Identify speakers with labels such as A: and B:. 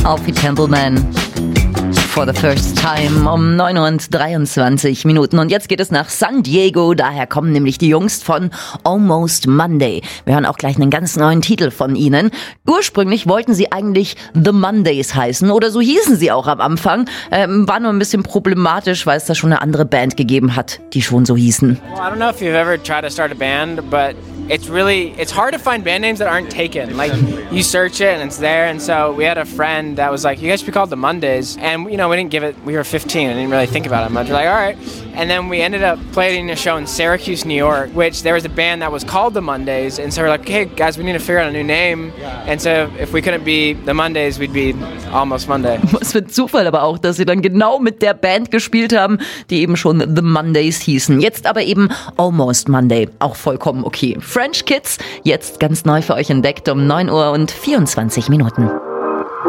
A: Auf die Templeman. For the first time um 9:23 Minuten. Und jetzt geht es nach San Diego. Daher kommen nämlich die Jungs von Almost Monday. Wir hören auch gleich einen ganz neuen Titel von ihnen. Ursprünglich wollten sie eigentlich The Mondays heißen. Oder so hießen sie auch am Anfang. War nur ein bisschen problematisch, weil es da schon eine andere Band gegeben hat, die schon so hießen.
B: Well, I don't know if you've ever tried to start a band, but it's hard to find band names that aren't taken. Like, you search it and it's there. And so we had a friend that was like, you guys should be called The Mondays. And, we didn't give it, we were 15 and didn't really think about it much. We're like, all right. And then we ended up playing a show in Syracuse, New York, which there was a band that was called The Mondays. And so we're like, hey, guys, we need to figure out a new name. And so if we couldn't be The Mondays, we'd be Almost Monday.
A: Was für ein Zufall aber auch, dass sie dann genau mit der Band gespielt haben, die eben schon The Mondays hießen. Jetzt aber eben Almost Monday. Auch vollkommen okay. French Kids, jetzt ganz neu für euch entdeckt um 9:24 Minuten.